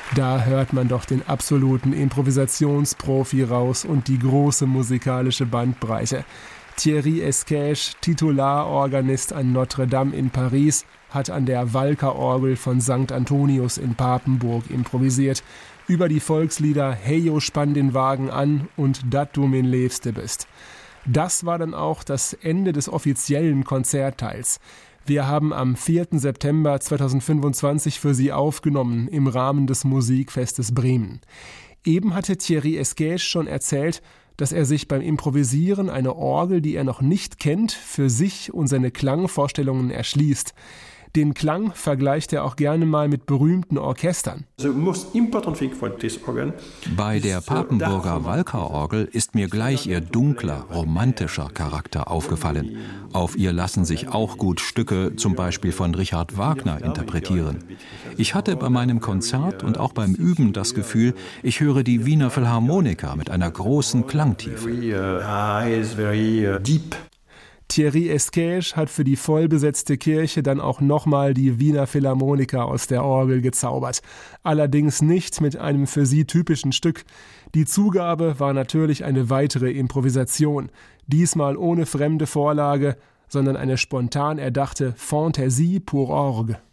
Da hört man doch den absoluten Improvisationsprofi raus und die große musikalische Bandbreite. Thierry Esquèche, Titularorganist an Notre-Dame in Paris, hat an der Walker-Orgel von St. Antonius in Papenburg improvisiert. Über die Volkslieder Heyo, spann den Wagen an und Dat du min Liefste bist. Das war dann auch das Ende des offiziellen Konzertteils. Wir haben am 4. September 2025 für Sie aufgenommen im Rahmen des Musikfestes Bremen. Eben hatte Thierry Esquèche schon erzählt, dass er sich beim Improvisieren eine Orgel, die er noch nicht kennt, für sich und seine Klangvorstellungen erschließt. Den Klang vergleicht er auch gerne mal mit berühmten Orchestern. Bei der Papenburger Walker-Orgel ist mir gleich ihr dunkler, romantischer Charakter aufgefallen. Auf ihr lassen sich auch gut Stücke, zum Beispiel von Richard Wagner, interpretieren. Ich hatte bei meinem Konzert und auch beim Üben das Gefühl, ich höre die Wiener Philharmoniker mit einer großen Klangtiefe. Thierry Esquèche hat für die vollbesetzte Kirche dann auch nochmal die Wiener Philharmoniker aus der Orgel gezaubert. Allerdings nicht mit einem für sie typischen Stück. Die Zugabe war natürlich eine weitere Improvisation. Diesmal ohne fremde Vorlage, sondern eine spontan erdachte Fantaisie pour Orgue.